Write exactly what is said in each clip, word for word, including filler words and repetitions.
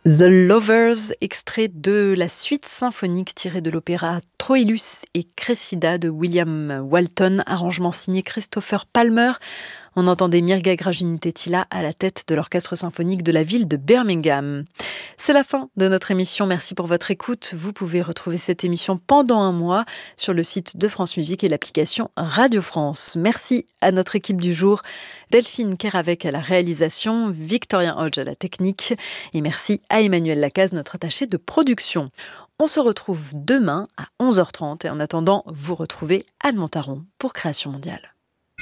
The Lovers, extrait de la suite symphonique tirée de l'opéra Troilus et Cressida de William Walton, arrangement signé Christopher Palmer. On entendait Mirga Gragini-Tettila à la tête de l'orchestre symphonique de la ville de Birmingham. C'est la fin de notre émission. Merci pour votre écoute. Vous pouvez retrouver cette émission pendant un mois sur le site de France Musique et l'application Radio France. Merci à notre équipe du jour, Delphine Keravec à la réalisation, Victorien Hodge à la technique et merci à Emmanuel Lacaze, notre attaché de production. On se retrouve demain à onze heures trente et en attendant, vous retrouvez Anne Montaron pour Création Mondiale.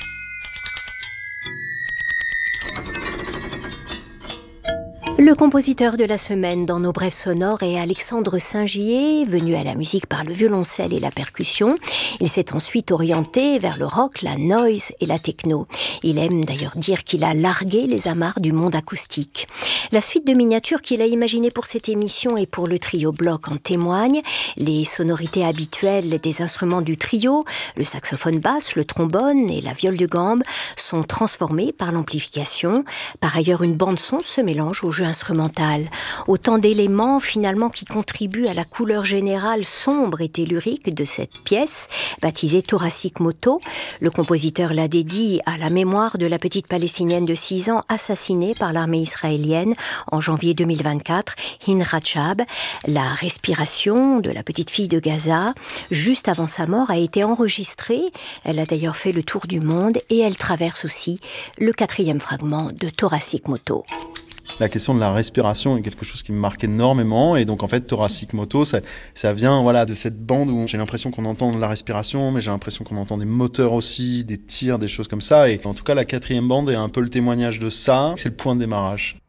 Le compositeur de la semaine dans nos brèves sonores est Alexandre Singier, venu à la musique par le violoncelle et la percussion. Il s'est ensuite orienté vers le rock, la noise et la techno. Il aime d'ailleurs dire qu'il a largué les amarres du monde acoustique. La suite de miniatures qu'il a imaginées pour cette émission et pour le trio bloc en témoigne. Les sonorités habituelles des instruments du trio, le saxophone basse, le trombone et la viole de gambe, sont transformées par l'amplification. Par ailleurs, une bande-son se mélange au jeu instrumental. Autant d'éléments finalement qui contribuent à la couleur générale sombre et tellurique de cette pièce, baptisée Thoracic Moto. Le compositeur la dédie à la mémoire de la petite palestinienne de six ans assassinée par l'armée israélienne en janvier deux mille vingt-quatre, Hin Rajab. La respiration de la petite fille de Gaza, juste avant sa mort, a été enregistrée. Elle a d'ailleurs fait le tour du monde et elle traverse aussi le quatrième fragment de Thoracic Moto. La question de la respiration est quelque chose qui me marque énormément et donc en fait Thoracic Moto ça, ça vient voilà, de cette bande où j'ai l'impression qu'on entend de la respiration mais j'ai l'impression qu'on entend des moteurs aussi, des tirs, des choses comme ça et en tout cas la quatrième bande est un peu le témoignage de ça, c'est le point de démarrage.